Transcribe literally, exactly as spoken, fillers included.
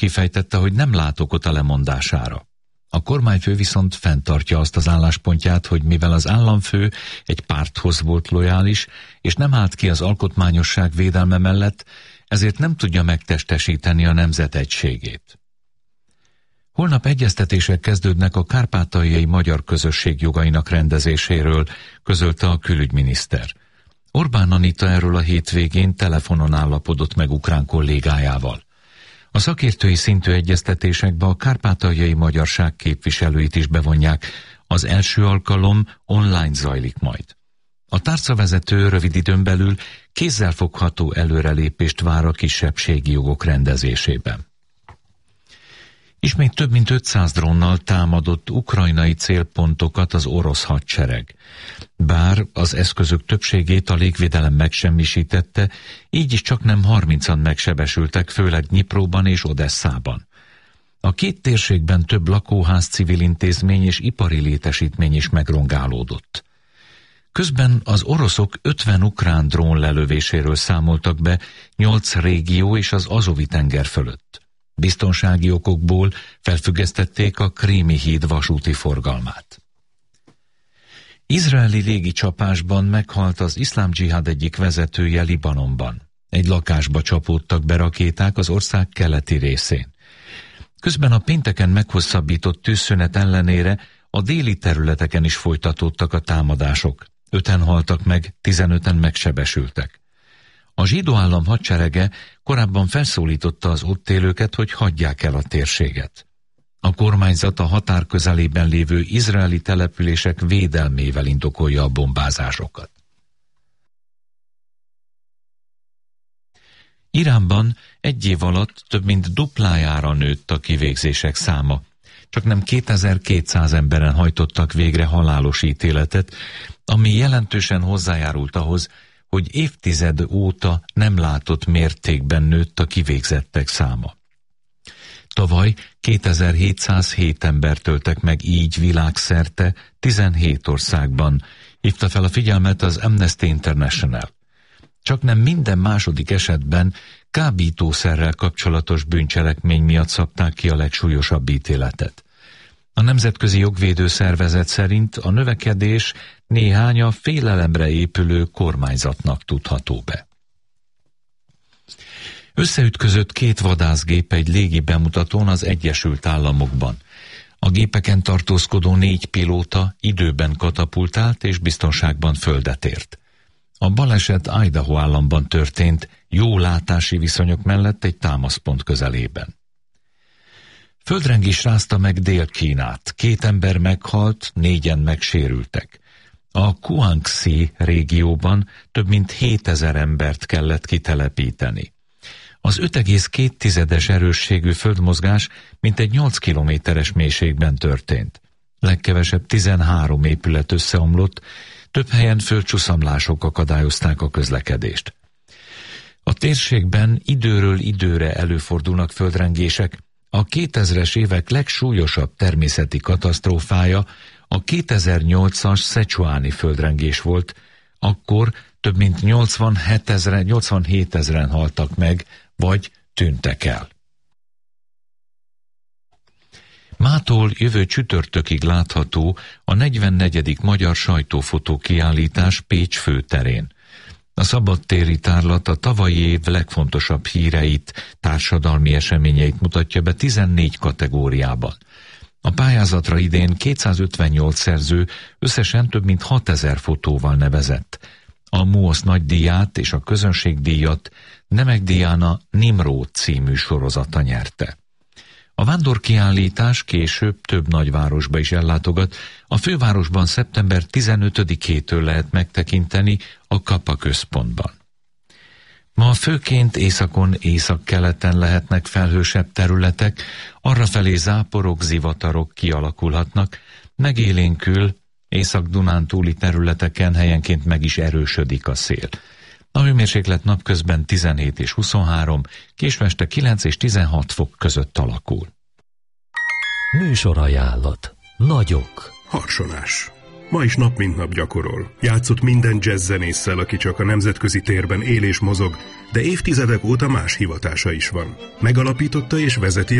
Kifejtette, hogy nem lát okot a lemondására. A kormányfő viszont fenntartja azt az álláspontját, hogy mivel az államfő egy párthoz volt lojális, és nem állt ki az alkotmányosság védelme mellett, ezért nem tudja megtestesíteni a nemzet egységét. Holnap egyeztetések kezdődnek a kárpátaljai magyar közösség jogainak rendezéséről, közölte a külügyminiszter. Orbán Anita erről a hétvégén telefonon állapodott meg ukrán kollégájával. A szakértői szintű egyeztetésekbe a kárpátaljai magyarság képviselőit is bevonják, az első alkalom online zajlik majd. A tárcavezető rövid időn belül kézzelfogható előrelépést vár a kisebbségi jogok rendezésében. Ismét több mint ötszáz drónnal támadott ukrajnai célpontokat az orosz hadsereg. Bár az eszközök többségét a légvédelem megsemmisítette, így is csaknem harmincan megsebesültek, főleg Dnyipróban és Odesszában. A két térségben több lakóház, civil intézmény és ipari létesítmény is megrongálódott. Közben az oroszok ötven ukrán drón lelövéséről számoltak be nyolc régió és az Azovi-tenger fölött. Biztonsági okokból felfüggesztették a Krími híd vasúti forgalmát. Izraeli légicsapásban meghalt az iszlám dzsihád egyik vezetője Libanonban. Egy lakásba csapódtak be rakéták az ország keleti részén. Közben a pénteken meghosszabbított tűzszünet ellenére a déli területeken is folytatódtak a támadások. Öten haltak meg, tizenöten megsebesültek. A zsidó állam hadserege korábban felszólította az ott élőket, hogy hagyják el a térséget. A kormányzat a határ közelében lévő izraeli települések védelmével indokolja a bombázásokat. Iránban egy év alatt több mint duplájára nőtt a kivégzések száma. Csaknem kétezer-kétszáz emberen hajtottak végre halálos ítéletet, ami jelentősen hozzájárult ahhoz, hogy évtized óta nem látott mértékben nőtt a kivégzettek száma. Tavaly kétezer-hétszázhét embert öltek meg így világszerte tizenhét országban, hívta fel a figyelmet az Amnesty International. Csaknem minden második esetben kábítószerrel kapcsolatos bűncselekmény miatt szabták ki a legsúlyosabb ítéletet. A Nemzetközi Jogvédő Szervezet szerint a növekedés néhány a félelemre épülő kormányzatnak tudható be. Összeütközött két vadászgép egy légi bemutatón az Egyesült Államokban. A gépeken tartózkodó négy pilóta időben katapultált és biztonságban földet ért. A baleset Idaho államban történt, jó látási viszonyok mellett egy támaszpont közelében. Földrengés rázta meg Dél-Kínát, két ember meghalt, négyen megsérültek. A Guangxi régióban több mint hétezer embert kellett kitelepíteni. Az öt egész két tizedes erősségű földmozgás mintegy nyolc kilométeres mélységben történt. Legkevesebb tizenhárom épület összeomlott, több helyen földcsuszamlások akadályozták a közlekedést. A térségben időről időre előfordulnak földrengések. A kétezres évek legsúlyosabb természeti katasztrófája a kétezer-nyolcas Szecsuáni földrengés volt, akkor több mint nyolcvanhét ezeren haltak meg, vagy tűntek el. Mától jövő csütörtökig látható a negyvennegyedik Magyar Sajtófotó kiállítás Pécs főterén. A szabadtéri tárlat a tavalyi év legfontosabb híreit, társadalmi eseményeit mutatja be tizennégy kategóriában. A pályázatra idén kétszázötvennyolc szerző összesen több mint hatezer fotóval nevezett. A MUOSZ nagydíját és a közönségdíjat Nemek Diana Nimród című sorozata nyerte. A vándorkiállítás később több nagyvárosba is ellátogat, a fővárosban szeptember tizenötödikétől lehet megtekinteni a Kapa központban. Ma főként északon, északkeleten lehetnek felhősebb területek, arrafelé záporok, zivatarok kialakulhatnak, megélénkül Észak-Dunántúli területeken helyenként meg is erősödik a szél. A hőmérséklet napközben tizenhét és huszonhárom, késő este kilenc és tizenhat fok között alakul. Műsorajánlat. Nagyok. Harsonás. Ma is nap mint nap gyakorol. Játszott minden jazzzenésszel, aki csak a nemzetközi térben él és mozog, de évtizedek óta más hivatása is van. Megalapította és vezeti